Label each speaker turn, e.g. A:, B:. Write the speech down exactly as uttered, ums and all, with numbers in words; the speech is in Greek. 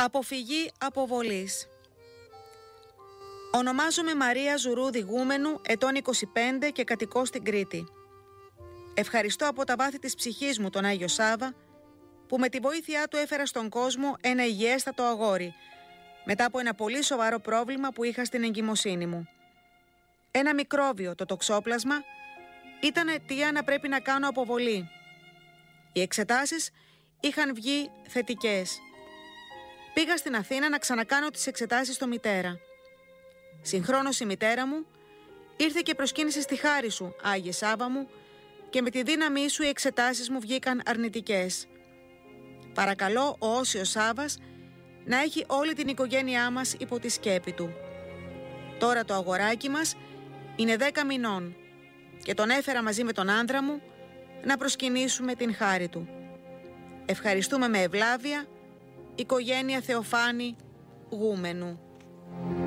A: Αποφυγή αποβολής. Ονομάζομαι Μαρία Ζουρούδη Γούμενου, ετών είκοσι πέντε και κατοικώ στην Κρήτη. Ευχαριστώ από τα βάθη της ψυχής μου τον Άγιο Σάββα, που με τη βοήθειά του έφερα στον κόσμο ένα υγιέστατο αγόρι, μετά από ένα πολύ σοβαρό πρόβλημα που είχα στην εγκυμοσύνη μου. Ένα μικρόβιο, το τοξόπλασμα, ήταν αιτία να πρέπει να κάνω αποβολή. Οι εξετάσεις είχαν βγει θετικές. Πήγα στην Αθήνα να ξανακάνω τις εξετάσεις στο μητέρα. Συγχρόνως η μητέρα μου ήρθε και προσκύνησε στη χάρη σου, Άγιε Σάββα μου, και με τη δύναμή σου οι εξετάσεις μου βγήκαν αρνητικές. Παρακαλώ ο Όσιος Σάββας να έχει όλη την οικογένειά μας υπό τη σκέπη του. Τώρα το αγοράκι μας είναι δέκα μηνών και τον έφερα μαζί με τον άνδρα μου να προσκυνήσουμε την χάρη του. Ευχαριστούμε με ευλάβεια, οικογένεια Θεοφάνη Γούμενου.